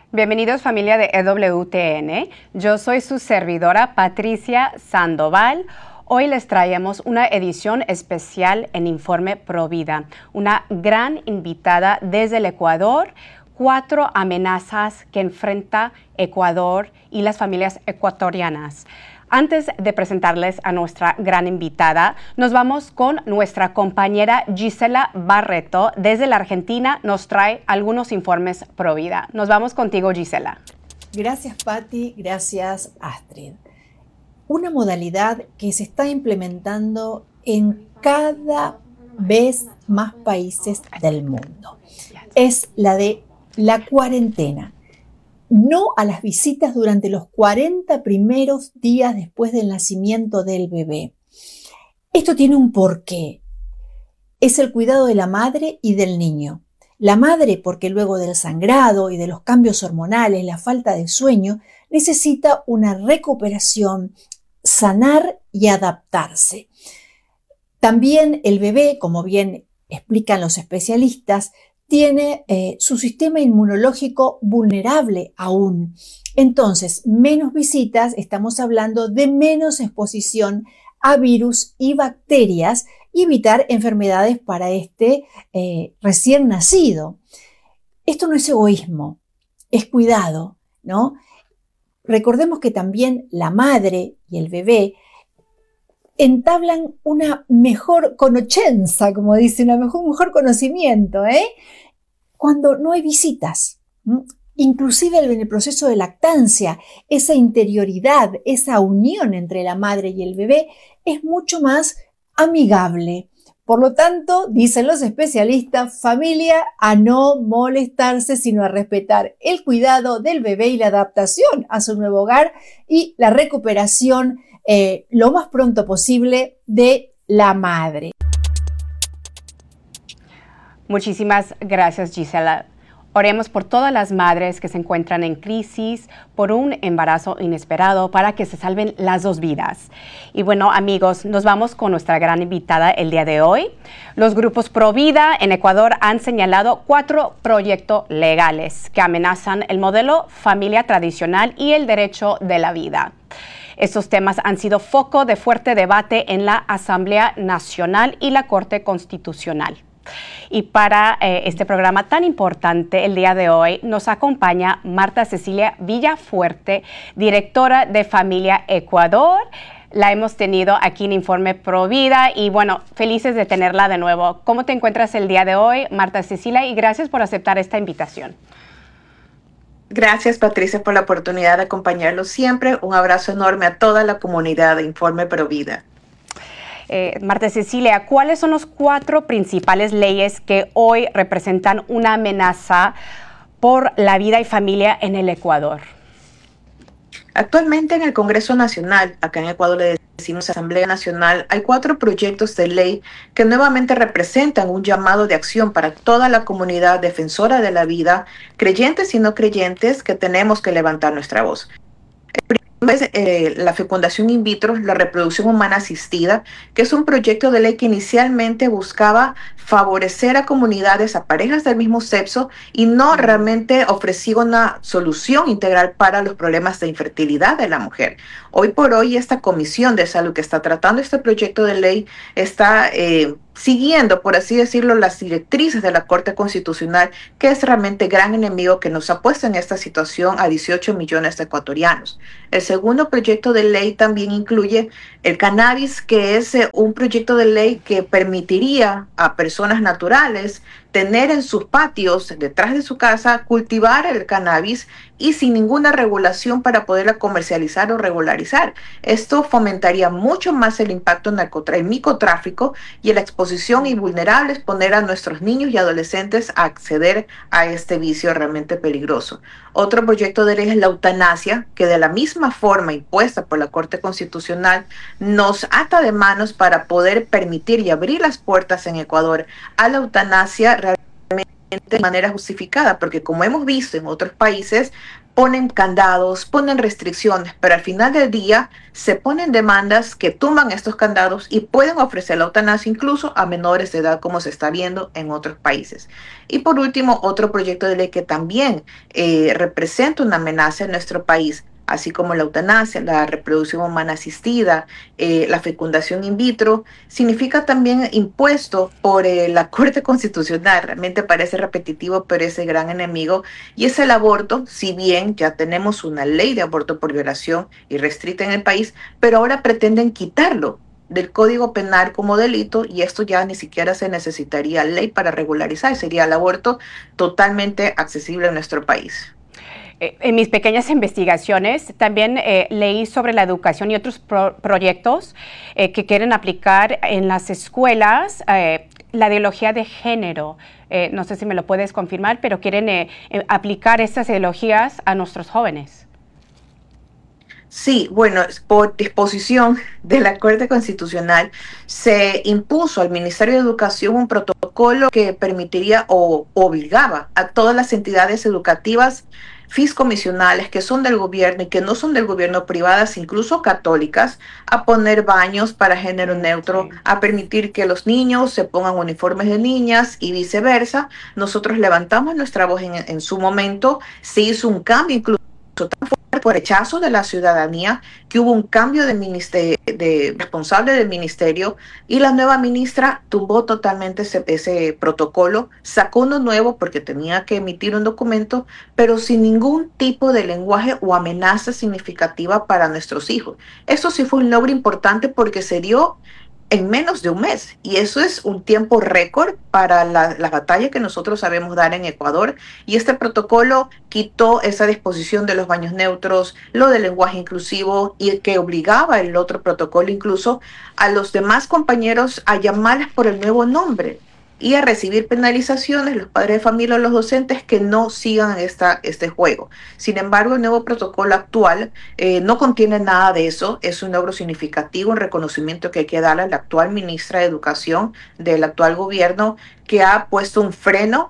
Bienvenidos familia de EWTN. Yo soy su servidora Patricia Sandoval. Hoy les traemos una edición especial en Informe Provida. Una gran invitada desde el Ecuador. 4 amenazas que enfrenta Ecuador y las familias ecuatorianas. Antes de presentarles a nuestra gran invitada, nos vamos con nuestra compañera Gisela Barreto. Desde la Argentina nos trae algunos informes Provida. Nos vamos contigo, Gisela. Gracias, Patti. Gracias, Astrid. Una modalidad que se está implementando en cada vez más países del mundo es la de la cuarentena. No a las visitas durante los 40 primeros días después del nacimiento del bebé. Esto tiene un porqué. Es el cuidado de la madre y del niño. La madre, porque luego del sangrado y de los cambios hormonales, la falta de sueño, necesita una recuperación, sanar y adaptarse. También el bebé, como bien explican los especialistas, tiene su sistema inmunológico vulnerable aún. Entonces, menos visitas, estamos hablando de menos exposición a virus y bacterias y evitar enfermedades para este recién nacido. Esto no es egoísmo, es cuidado, ¿no? Recordemos que también la madre y el bebé entablan una mejor conocenza, como dicen, un mejor conocimiento, cuando no hay visitas. Inclusive en el proceso de lactancia, esa interioridad, esa unión entre la madre y el bebé es mucho más amigable. Por lo tanto, dicen los especialistas, familia a no molestarse, sino a respetar el cuidado del bebé y la adaptación a su nuevo hogar y la recuperación lo más pronto posible de la madre. Muchísimas gracias, Gisela. Oremos por todas las madres que se encuentran en crisis por un embarazo inesperado para que se salven las 2 vidas. Y bueno, amigos, nos vamos con nuestra gran invitada el día de hoy. Los grupos Provida en Ecuador han señalado 4 proyectos legales que amenazan el modelo familia tradicional y el derecho de la vida. Estos temas han sido foco de fuerte debate en la Asamblea Nacional y la Corte Constitucional. Y para este programa tan importante el día de hoy nos acompaña Marta Cecilia Villafuerte, directora de Familia Ecuador. La hemos tenido aquí en Informe Provida y bueno, felices de tenerla de nuevo. ¿Cómo te encuentras el día de hoy, Marta Cecilia? Y gracias por aceptar esta invitación. Gracias, Patricia, por la oportunidad de acompañarlos siempre. Un abrazo enorme a toda la comunidad de Informe Provida. Marta Cecilia, ¿cuáles son los 4 principales leyes que hoy representan una amenaza por la vida y familia en el Ecuador? Actualmente en el Congreso Nacional, acá en Ecuador le decimos Asamblea Nacional, hay 4 proyectos de ley que nuevamente representan un llamado de acción para toda la comunidad defensora de la vida, creyentes y no creyentes, que tenemos que levantar nuestra voz. La fecundación in vitro, la reproducción humana asistida, que es un proyecto de ley que inicialmente buscaba favorecer a comunidades, a parejas del mismo sexo y no realmente ofrecía una solución integral para los problemas de infertilidad de la mujer. Hoy por hoy esta Comisión de Salud que está tratando este proyecto de ley está siguiendo, por así decirlo, las directrices de la Corte Constitucional, que es realmente gran enemigo que nos ha puesto en esta situación a 18 millones de ecuatorianos. El segundo proyecto de ley también incluye el cannabis, que es un proyecto de ley que permitiría a personas naturales tener en sus patios, detrás de su casa, cultivar el cannabis y sin ninguna regulación para poderla comercializar o regularizar. Esto fomentaría mucho más el impacto el microtráfico y la exposición y vulnerables, poner a nuestros niños y adolescentes a acceder a este vicio realmente peligroso. Otro proyecto de ley es la eutanasia, que de la misma forma impuesta por la Corte Constitucional nos ata de manos para poder permitir y abrir las puertas en Ecuador a la eutanasia realmente de manera justificada, porque como hemos visto en otros países, ponen candados, ponen restricciones, pero al final del día se ponen demandas que tumban estos candados y pueden ofrecer la eutanasia incluso a menores de edad, como se está viendo en otros países. Y por último, otro proyecto de ley que también representa una amenaza en nuestro país, así como la eutanasia, la reproducción humana asistida, la fecundación in vitro, significa también impuesto por la Corte Constitucional. Realmente parece repetitivo, pero es el gran enemigo. Y es el aborto, si bien ya tenemos una ley de aborto por violación y restricta en el país, pero ahora pretenden quitarlo del Código Penal como delito, y esto ya ni siquiera se necesitaría ley para regularizar, sería el aborto totalmente accesible en nuestro país. En mis pequeñas investigaciones también leí sobre la educación y otros proyectos que quieren aplicar en las escuelas la ideología de género. No sé si me lo puedes confirmar, pero quieren aplicar estas ideologías a nuestros jóvenes. Sí, bueno, por disposición de la Corte Constitucional se impuso al Ministerio de Educación un protocolo que permitiría o obligaba a todas las entidades educativas fiscomisionales que son del gobierno y que no son del gobierno, privadas, incluso católicas, a poner baños para género neutro, a permitir que los niños se pongan uniformes de niñas y viceversa. Nosotros levantamos nuestra voz en su momento, se hizo un cambio incluso tan fuerte por rechazo de la ciudadanía, que hubo un cambio de responsable del ministerio, y la nueva ministra tumbó totalmente ese protocolo, sacó uno nuevo porque tenía que emitir un documento, pero sin ningún tipo de lenguaje o amenaza significativa para nuestros hijos. Eso sí fue un logro importante porque se dio en menos de un mes, y eso es un tiempo récord para la batalla que nosotros sabemos dar en Ecuador. Y este protocolo quitó esa disposición de los baños neutros, lo del lenguaje inclusivo, y que obligaba el otro protocolo incluso a los demás compañeros a llamarles por el nuevo nombre y a recibir penalizaciones los padres de familia o los docentes que no sigan este juego. Sin embargo, el nuevo protocolo actual no contiene nada de eso. Es un logro significativo, un reconocimiento que hay que darle a la actual ministra de Educación del actual gobierno, que ha puesto un freno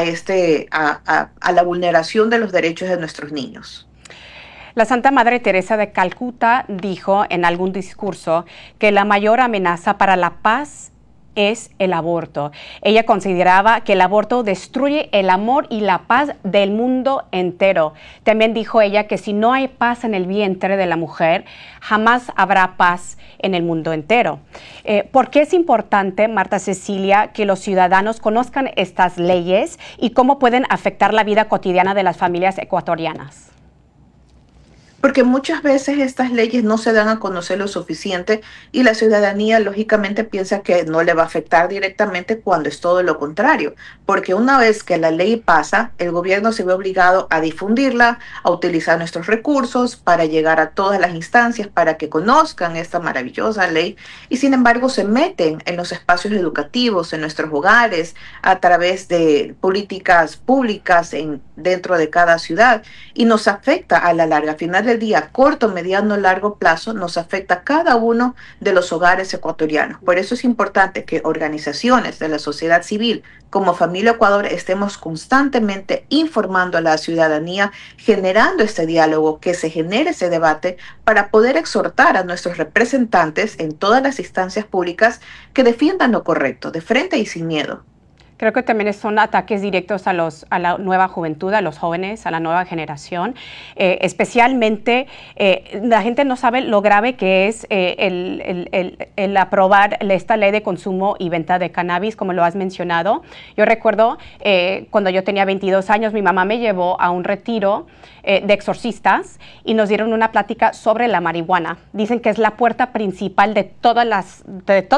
a la vulneración de los derechos de nuestros niños. La Santa Madre Teresa de Calcuta dijo en algún discurso que la mayor amenaza para la paz es el aborto. Ella consideraba que el aborto destruye el amor y la paz del mundo entero. También dijo ella que si no hay paz en el vientre de la mujer, jamás habrá paz en el mundo entero. ¿Por qué es importante, Marta Cecilia, que los ciudadanos conozcan estas leyes y cómo pueden afectar la vida cotidiana de las familias ecuatorianas? Porque muchas veces estas leyes no se dan a conocer lo suficiente y la ciudadanía lógicamente piensa que no le va a afectar directamente, cuando es todo lo contrario. Porque una vez que la ley pasa, el gobierno se ve obligado a difundirla, a utilizar nuestros recursos para llegar a todas las instancias para que conozcan esta maravillosa ley, y sin embargo se meten en los espacios educativos, en nuestros hogares, a través de políticas públicas dentro de cada ciudad, y nos afecta a la larga. Al final del día, corto, mediano, largo plazo, nos afecta a cada uno de los hogares ecuatorianos. Por eso es importante que organizaciones de la sociedad civil, como Familia Ecuador, estemos constantemente informando a la ciudadanía, generando este diálogo, que se genere ese debate para poder exhortar a nuestros representantes en todas las instancias públicas que defiendan lo correcto, de frente y sin miedo. Creo que también son ataques directos a la nueva juventud, a los jóvenes, a la nueva generación. Especialmente, la gente no sabe lo grave que es el aprobar esta ley de consumo y venta de cannabis, como lo has mencionado. Yo recuerdo cuando yo tenía 22 años, mi mamá me llevó a un retiro de exorcistas y nos dieron una plática sobre la marihuana. Dicen que es la puerta principal de todas